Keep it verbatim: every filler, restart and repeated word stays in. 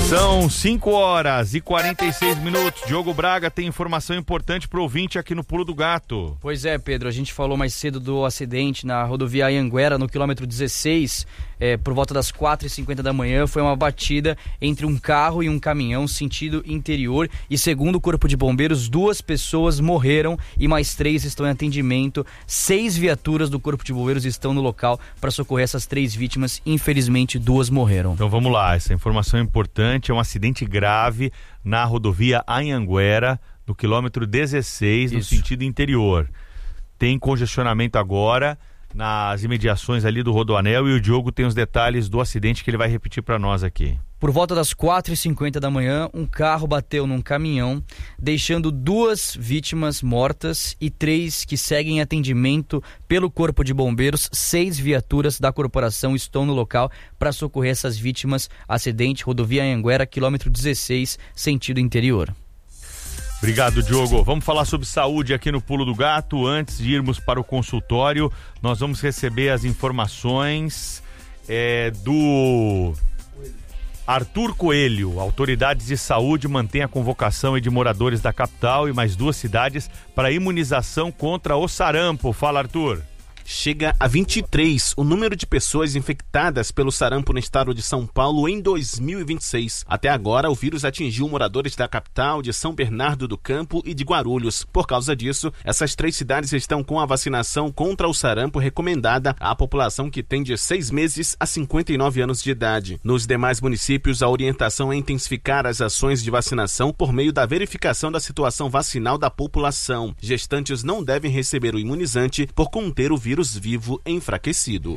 São cinco horas e quarenta e seis minutos. Diogo Braga tem informação importante para o ouvinte aqui no Pulo do Gato. Pois é, Pedro, a gente falou mais cedo do acidente na rodovia Anhanguera, no quilômetro dezesseis, é, por volta das quatro e cinquenta da manhã. Foi uma batida entre um carro e um caminhão, sentido interior, e segundo o Corpo de Bombeiros, duas pessoas morreram e mais três estão em atendimento. Seis viaturas do Corpo de Bombeiros estão no local para socorrer essas três vítimas. Infelizmente, duas morreram. Então vamos lá, essa informação é importante. É um acidente grave na rodovia Anhanguera, no quilômetro dezesseis, no sentido interior. Tem congestionamento agora nas imediações ali do Rodoanel, e o Diogo tem os detalhes do acidente que ele vai repetir para nós aqui. Por volta das quatro e cinquenta da manhã, um carro bateu num caminhão, deixando duas vítimas mortas e três que seguem atendimento pelo Corpo de Bombeiros. Seis viaturas da corporação estão no local para socorrer essas vítimas. Acidente, rodovia Anhanguera, quilômetro dezesseis, sentido interior. Obrigado, Diogo. Vamos falar sobre saúde aqui no Pulo do Gato. Antes de irmos para o consultório, nós vamos receber as informações é, do Arthur Coelho. Autoridades de saúde mantêm a convocação de moradores da capital e mais duas cidades para imunização contra o sarampo. Fala, Arthur. Chega a vinte e três o número de pessoas infectadas pelo sarampo no estado de São Paulo em dois mil e vinte e seis. Até agora, o vírus atingiu moradores da capital, de São Bernardo do Campo e de Guarulhos. Por causa disso, essas três cidades estão com a vacinação contra o sarampo recomendada à população que tem de seis meses a cinquenta e nove anos de idade. Nos demais municípios, a orientação é intensificar as ações de vacinação por meio da verificação da situação vacinal da população. Gestantes não devem receber o imunizante por conter o vírus vivo enfraquecido.